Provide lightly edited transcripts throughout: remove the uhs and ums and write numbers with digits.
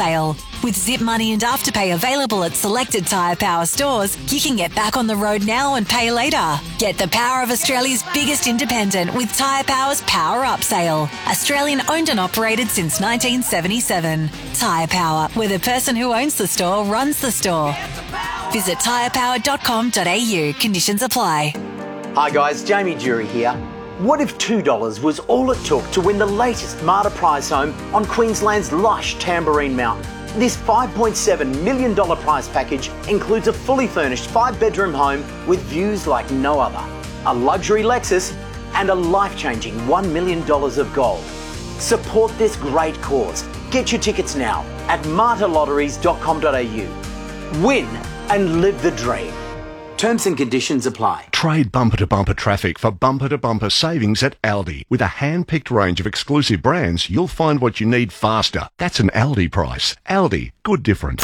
sale. With Zip Money and Afterpay available at selected Tyre Power stores, you can get back on the road now and pay later. Get the power of Australia's biggest independent with Tyre Power's Power Up sale. Australian owned and operated since 1977. Tyre Power, where the person who owns the store runs the store. Visit tyrepower.com.au. Conditions apply. Hi guys, Jamie Jury here. What if $2 was all it took to win the latest Marta prize home on Queensland's lush Tamborine Mountain? This $5.7 million prize package includes a fully furnished 5-bedroom home with views like no other, a luxury Lexus and a life-changing $1 million of gold. Support this great cause. Get your tickets now at martalotteries.com.au. Win and live the dream. Terms and conditions apply. Trade bumper-to-bumper traffic for bumper-to-bumper savings at Aldi. With a hand-picked range of exclusive brands, you'll find what you need faster. That's an Aldi price. Aldi, good difference.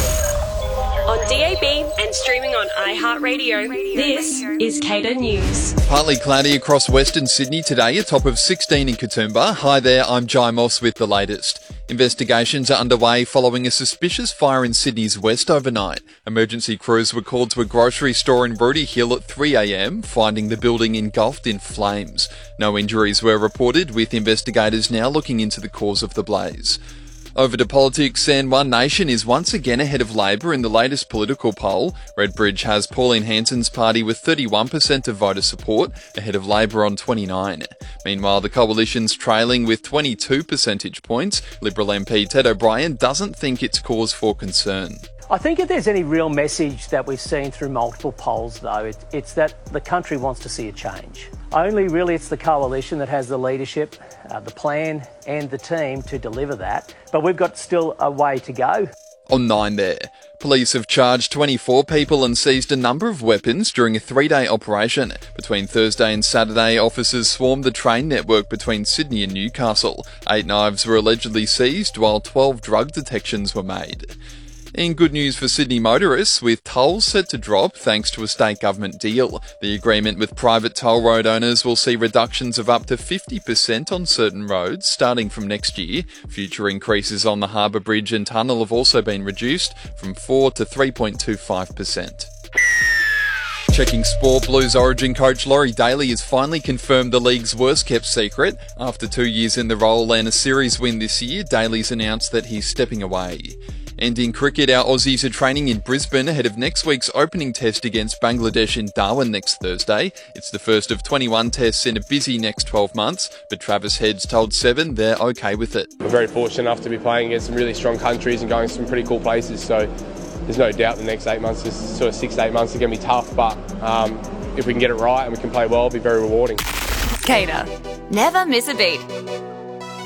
On DAB and streaming on iHeartRadio, this is Cater News. Partly cloudy across Western Sydney today, a top of 16 in Katoomba. Hi there, I'm Jai Moss with the latest. Investigations are underway following a suspicious fire in Sydney's west overnight. Emergency crews were called to a grocery store in Rooty Hill at 3 a.m, finding the building engulfed in flames. No injuries were reported, with investigators now looking into the cause of the blaze. Over to politics, and One Nation is once again ahead of Labor in the latest political poll. Redbridge has Pauline Hanson's party with 31% of voter support, ahead of Labor on 29%. Meanwhile, the coalition's trailing with 22 percentage points. Liberal MP Ted O'Brien doesn't think it's cause for concern. I think if there's any real message that we've seen through multiple polls, though, it's that the country wants to see a change. Only really it's the coalition that has the leadership, the plan and the team to deliver that. But we've got still a way to go. On 9 there. Police have charged 24 people and seized a number of weapons during a 3-day operation. Between Thursday and Saturday, officers swarmed the train network between Sydney and Newcastle. 8 knives were allegedly seized, while 12 drug detections were made. In good news for Sydney motorists, with tolls set to drop thanks to a state government deal. The agreement with private toll road owners will see reductions of up to 50% on certain roads starting from next year. Future increases on the Harbour Bridge and Tunnel have also been reduced from 4 to 3.25%. Checking sport, Blues Origin coach Laurie Daly has finally confirmed the league's worst-kept secret. After 2 years in the role and a series win this year, Daly's announced that he's stepping away. And in cricket, our Aussies are training in Brisbane ahead of next week's opening test against Bangladesh in Darwin next Thursday. It's the first of 21 tests in a busy next 12 months, but Travis Head's told Seven they're okay with it. We're very fortunate enough to be playing against some really strong countries and going to some pretty cool places, so there's no doubt the next 8 months, this sort of 6 to 8 months are going to be tough, but if we can get it right and we can play well, it'll be very rewarding. Cater. Never miss a beat.